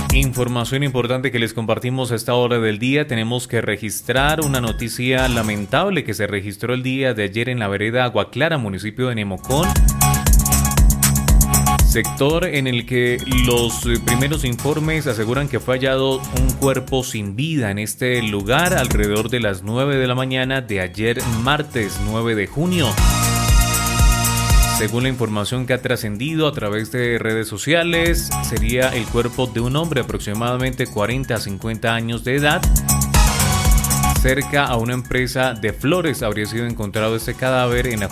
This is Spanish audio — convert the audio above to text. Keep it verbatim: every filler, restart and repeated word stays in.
Información importante que les compartimos a esta hora del día. Tenemos que registrar una noticia lamentable que se registró el día de ayer en la vereda Agua Clara, municipio de Nemocón. Sector en el que los primeros informes aseguran que fue hallado un cuerpo sin vida en este lugar alrededor de las nueve de la mañana de ayer martes nueve de junio. Según la información que ha trascendido a través de redes sociales, sería el cuerpo de un hombre aproximadamente cuarenta a cincuenta años de edad. Cerca a una empresa de flores habría sido encontrado este cadáver en la